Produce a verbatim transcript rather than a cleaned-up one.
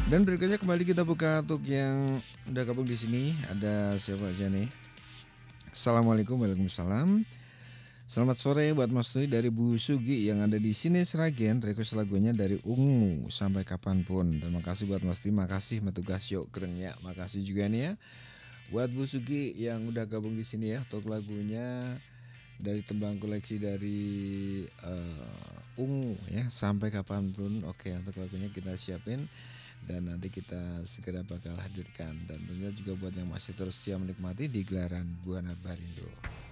Dan berikutnya kembali kita buka untuk yang udah gabung di sini. Ada siapa aja nih? Assalamualaikum, waalaikumsalam. Selamat sore buat Mas Nui dari Bu Sugi yang ada di sini Seragen. Request lagunya dari Ungu sampai kapanpun. Dan makasih buat Mas Nui, makasih metugas yuk keren ya. Makasih juga nih ya buat Bu Sugi yang udah gabung di sini ya untuk lagunya dari tembang koleksi dari uh, Ungu ya sampai kapanpun. Oke, untuk lagunya kita siapin dan nanti kita segera bakal hadirkan, dan tentunya juga buat yang masih terus siap menikmati di gelaran Buana Barindo.